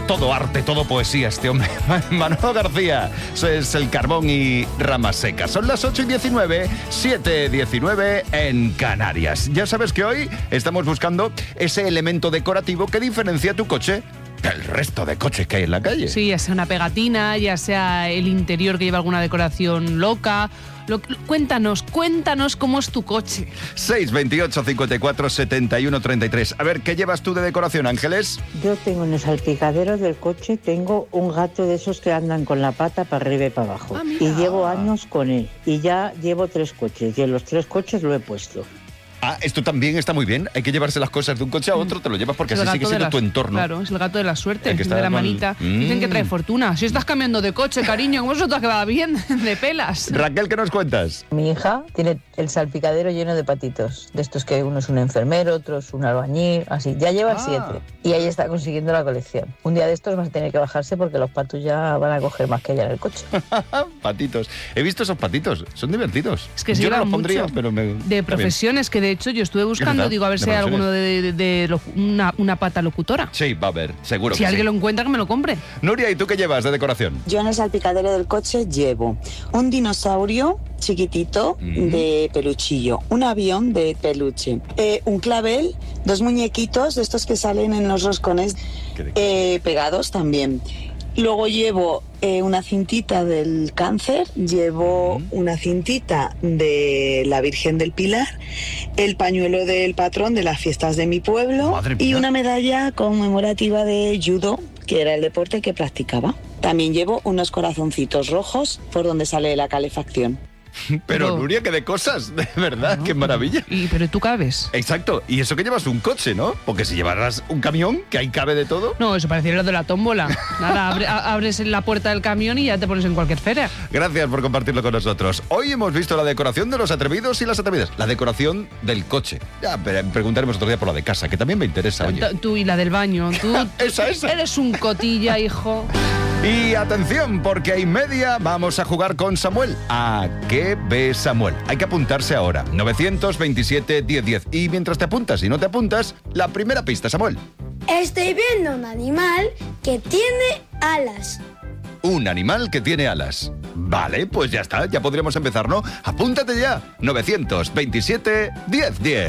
todo arte, todo poesía este hombre. Manolo García, eso es El Carbón y Ramas Secas. Son las 8:19, 7:19 en Canarias. Ya sabes que hoy estamos buscando ese elemento decorativo que diferencia tu coche del resto de coches que hay en la calle. Sí, ya sea una pegatina, ya sea el interior que lleva alguna decoración loca. Cuéntanos cómo es tu coche. 628 54 71 33. A ver, ¿qué llevas tú de decoración, Ángeles? Yo tengo en el salpicadero del coche, tengo un gato de esos que andan con la pata para arriba y para abajo. Y llevo años con él. Y ya llevo 3 coches. Y en los 3 coches lo he puesto. Ah, esto también está muy bien. Hay que llevarse las cosas de un coche a otro, te lo llevas porque así sigue siendo tu entorno. Claro, es el gato de la suerte, El que está de la con- manita. Dicen que trae fortuna. Si estás cambiando de coche, cariño, ¿cómo eso te va bien? De pelas. Raquel, ¿qué nos cuentas? Mi hija tiene el salpicadero lleno de patitos, de estos que uno es un enfermero, otro es un albañil, así. Ya lleva 7 y ahí está consiguiendo la colección. Un día de estos vas a tener que bajarse porque los patos ya van a coger más que ella en el coche. Patitos. He visto esos patitos, son divertidos. Es que se yo no llevan los pondría, mucho pero me... de profesiones que de hecho yo estuve buscando, verdad, digo, a ver de si hay alguno profesiones. una pata locutora. Sí, va a haber, seguro Si que alguien sí. lo encuentra, que me lo compre. Nuria, ¿y tú qué llevas de decoración? Yo en el salpicadero del coche llevo un dinosaurio chiquitito de peluchillo, un avión de peluche, un clavel, 2 muñequitos de estos que salen en los roscones pegados también. Luego llevo una cintita del cáncer, llevo una cintita de la Virgen del Pilar, el pañuelo del patrón de las fiestas de mi pueblo Madre mía. y una medalla conmemorativa de judo, que era el deporte que practicaba. También llevo unos corazoncitos rojos por donde sale la calefacción. Pero Nuria, qué de cosas, de verdad, qué maravilla. Pero tú cabes. Exacto, y eso que llevas un coche, ¿no? Porque si llevaras un camión, que ahí cabe de todo. No, eso pareciera lo de la tómbola. Nada, abres la puerta del camión y ya te pones en cualquier feria. Gracias por compartirlo con nosotros. Hoy hemos visto la decoración de los atrevidos y las atrevidas. La decoración del coche. Ya preguntaremos otro día por la de casa, que también me interesa, oye. Tú y la del baño. Tú Esa. eres un cotilla, hijo. Y atención, porque a 1:30 vamos a jugar con Samuel. ¿A qué ve Samuel? Hay que apuntarse ahora. 927 1010. Y mientras te apuntas y no te apuntas, la primera pista, Samuel. Estoy viendo un animal que tiene alas. Un animal que tiene alas. Vale, pues ya está, ya podríamos empezar, ¿no? Apúntate ya. 927 1010.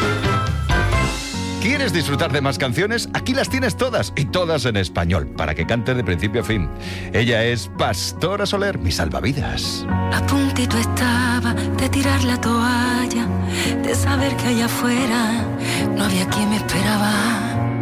¿Quieres disfrutar de más canciones? Aquí las tienes todas, y todas en español, para que cantes de principio a fin. Ella es Pastora Soler, mi salvavidas. A puntito estaba de tirar la toalla, de saber que allá afuera no había quien me esperaba.